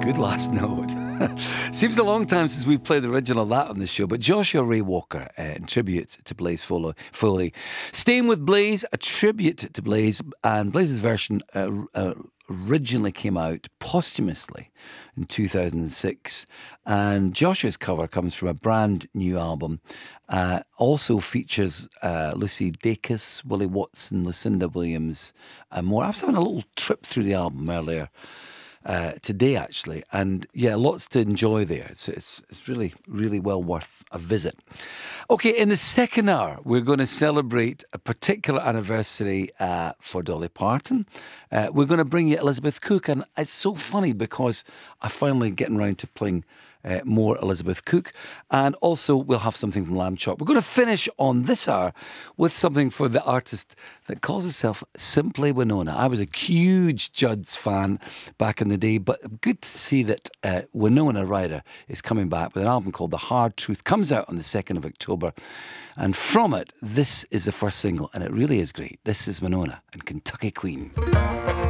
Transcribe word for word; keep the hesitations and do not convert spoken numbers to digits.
good last note. Seems a long time since we've played the original of that on the show, but Joshua Ray Walker uh, in tribute to Blaze Foley. Staying with Blaze, a tribute to Blaze, and Blaze's version uh, uh, originally came out posthumously in two thousand six, and Joshua's cover comes from a brand new album. Uh, also features uh, Lucy Dacus, Willie Watson, Lucinda Williams, and more. I was having a little trip through the album earlier Uh, today, actually, and yeah, lots to enjoy there. It's, it's it's really, really well worth a visit. Okay, in the second hour, we're going to celebrate a particular anniversary uh, for Dolly Parton. Uh, we're going to bring you Elizabeth Cook, and it's so funny because I'm finally getting around to playing Uh, more Elizabeth Cook, and also we'll have something from Lamb Chop. We're going to finish on this hour with something for the artist that calls herself Simply Winona. I was a huge Judds fan back in the day, but good to see that uh, Winona Ryder is coming back with an album called The Hard Truth. Comes out on the second of October, and from it, this is the first single, and it really is great. This is Winona and Kentucky Queen.